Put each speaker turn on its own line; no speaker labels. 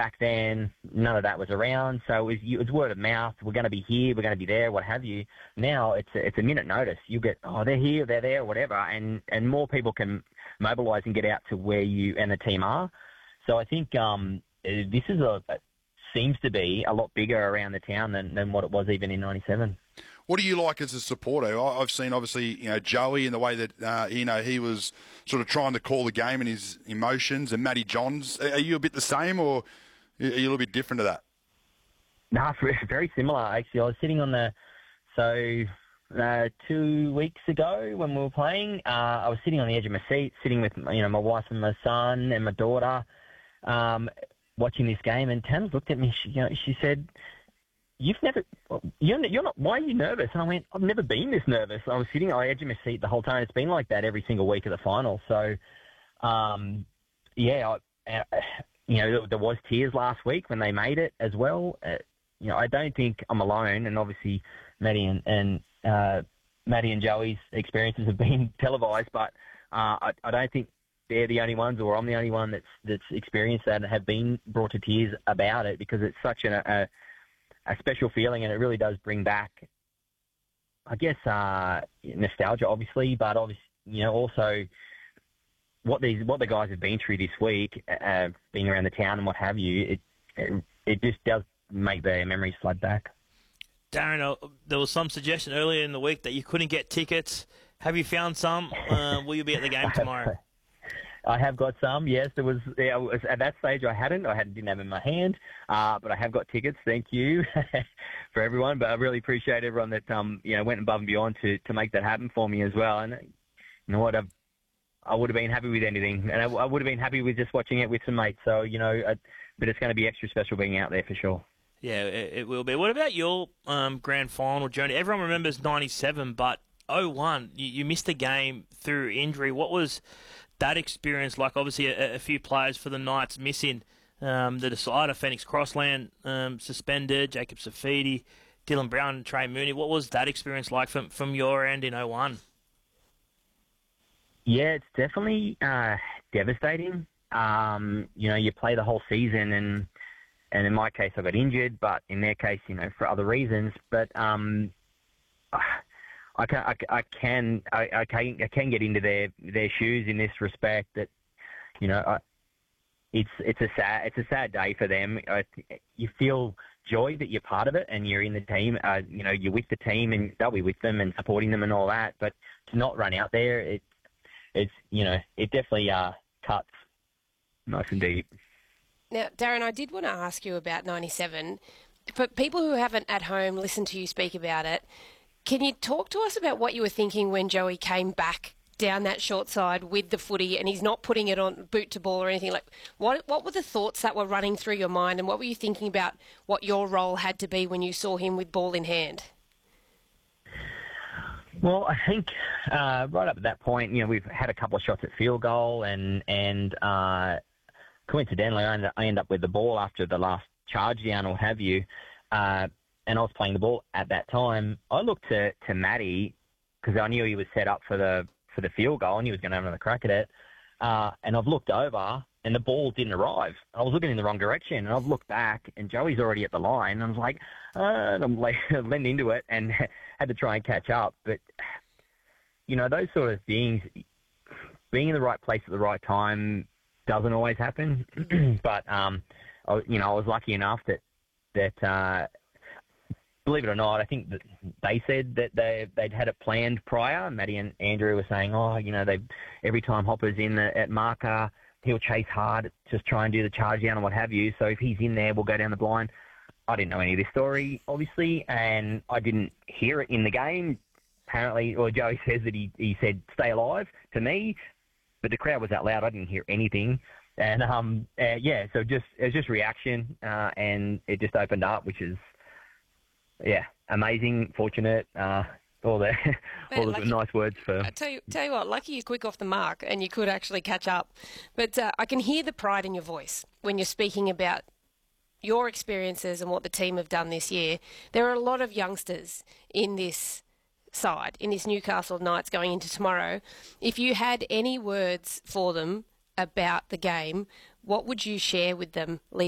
back then, none of that was around. So it was word of mouth. We're going to be here. We're going to be there. What have you? Now it's a minute notice. You get, they're here, they're there, whatever, and more people can mobilise and get out to where you and the team are. So I think this is seems to be a lot bigger around the town than what it was even in '97.
What do you like as a supporter? I've seen, obviously, Joey in the way that, he was sort of trying to call the game and his emotions, and Matty Johns. Are you a bit the same, or are you a little bit different to that?
No, it's very similar, actually. I was sitting on 2 weeks ago when we were playing, I was sitting on the edge of my seat, sitting with, my wife and my son and my daughter, watching this game, and Tams looked at me, she said, you're not, why are you nervous? And I went, I've never been this nervous. I was sitting on the edge of my seat the whole time. It's been like that every single week of the final. So, there was tears last week when they made it as well. I don't think I'm alone, and obviously Maddie and Joey's experiences have been televised, but I don't think they're the only ones, or I'm the only one that's experienced that and have been brought to tears about it, because it's such a special feeling, and it really does bring back, I guess, nostalgia, obviously, but obviously, also what the guys have been through this week, being around the town and what have you. It just does make their memories flood back.
Darren, there was some suggestion earlier in the week that you couldn't get tickets. Have you found some? Will you be at the game tomorrow?
I have got some, yes. It was at that stage I didn't have them in my hand, but I have got tickets. Thank you for everyone. But I really appreciate everyone that went above and beyond to make that happen for me as well. And you know what, I would have been happy with anything, and I would have been happy with just watching it with some mates. So but it's going to be extra special being out there for sure.
Yeah, it will be. What about your grand final journey? Everyone remembers '97, but '01, you missed a game through injury. What was that experience like? Obviously, a few players for the Knights missing. The decider, Phoenix Crossland, suspended, Jacob Safidi, Dylan Brown and Trey Mooney. What was that experience like from your end in '01?
Yeah, it's definitely devastating. You play the whole season, and in my case, I got injured, but in their case, for other reasons. But I can get into their shoes in this respect. That it's a sad day for them. You feel joy that you're part of it and you're in the team. You're with the team and they'll be with them and supporting them and all that. But to not run out there, it definitely cuts nice and deep.
Now, Darren, I did want to ask you about '97. For people who haven't at home listened to you speak about it, can you talk to us about what you were thinking when Joey came back down that short side with the footy and he's not putting it on boot to ball or anything? Like, what were the thoughts that were running through your mind, and what were you thinking about what your role had to be when you saw him with ball in hand?
Well, I think right up at that point, we've had a couple of shots at field goal, and coincidentally, I end up with the ball after the last charge down or have you, and I was playing the ball at that time. I looked to Matty because I knew he was set up for the field goal and he was going to have another crack at it. And I've looked over and the ball didn't arrive. I was looking in the wrong direction, and I've looked back and Joey's already at the line. And I was like, and I'm like leaned into it and had to try and catch up. But those sort of things, being in the right place at the right time doesn't always happen. But I was lucky enough that believe it or not, I think that they said that they'd had it planned prior. Matty and Andrew were saying, every time Hopper's in at marker, he'll chase hard, just try and do the charge down and what have you. So if he's in there, we'll go down the blind. I didn't know any of this story, obviously, and I didn't hear it in the game. Apparently, or Joey says that he said, stay alive to me, but the crowd was that loud, I didn't hear anything. And, so it was just reaction, and it just opened up, which is, amazing, fortunate, all the nice words for.
I tell you what, lucky you're quick off the mark and you could actually catch up. But I can hear the pride in your voice when you're speaking about your experiences and what the team have done this year. There are a lot of youngsters in this side, in this Newcastle Knights going into tomorrow. If you had any words for them about the game, what would you share with them